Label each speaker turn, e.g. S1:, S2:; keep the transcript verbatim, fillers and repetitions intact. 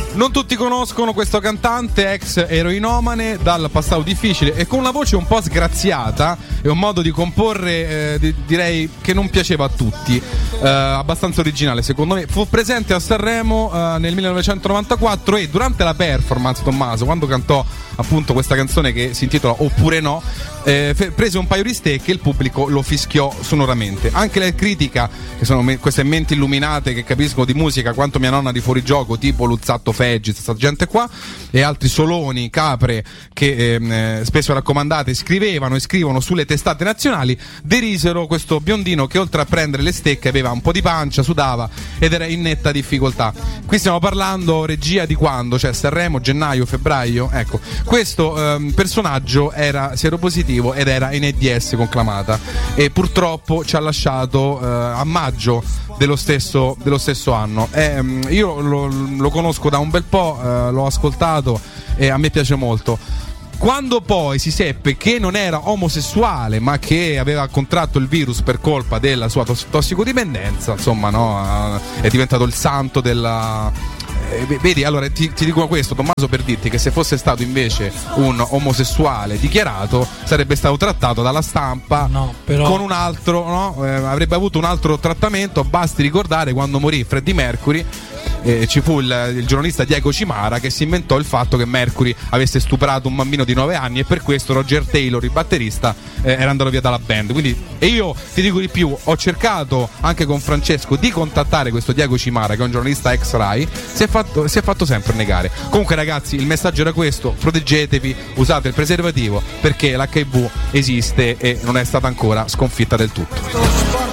S1: Non tutti conoscono questo cantante, ex eroinomane, dal passato difficile e con una voce un po' sgraziata e un modo di comporre, eh, di, direi, che non piaceva a tutti, eh, abbastanza originale secondo me. Fu presente a Sanremo eh, nel millenovecentonovantaquattro e durante la performance, Tommaso, quando cantò appunto questa canzone che si intitola Oppure no, eh, fe- prese un paio di stecche e il pubblico lo fischiò sonoramente. Anche la critica, che sono me- queste menti illuminate che capiscono di musica quanto mia nonna di fuorigioco, tipo Luzzatto Feggi, questa gente qua, e altri Soloni, Capre, che ehm, eh, spesso raccomandate scrivevano e scrivono sulle testate nazionali, derisero questo biondino che oltre a prendere le stecche aveva un po' di pancia, sudava ed era in netta difficoltà. Qui stiamo parlando, regia, di quando? Cioè Sanremo, gennaio, febbraio? Ecco, questo ehm, personaggio era sieropositivo ed era in AIDS conclamata e purtroppo ci ha lasciato eh, a maggio dello stesso, dello stesso anno. Eh, io lo, lo conosco da un bel po', eh, l'ho ascoltato e a me piace molto. Quando poi si seppe che non era omosessuale ma che aveva contratto il virus per colpa della sua tos- tossicodipendenza, insomma, no, è diventato il santo della... Eh, vedi, allora ti, ti dico questo, Tommaso, per dirti che se fosse stato invece un omosessuale dichiarato sarebbe stato trattato dalla stampa
S2: no, però...
S1: con un altro, no? Eh, avrebbe avuto un altro trattamento. Basti ricordare quando morì Freddie Mercury. Eh, ci fu il, il giornalista Diego Cimara che si inventò il fatto che Mercury avesse stuprato un bambino di nove anni e per questo Roger Taylor, il batterista, eh, era andato via dalla band. Quindi, e io ti dico di più, ho cercato anche con Francesco di contattare questo Diego Cimara, che è un giornalista ex Rai, si è fatto, si è fatto sempre negare. Comunque ragazzi, il messaggio era questo: proteggetevi, usate il preservativo perché l'H I V esiste e non è stata ancora sconfitta del tutto.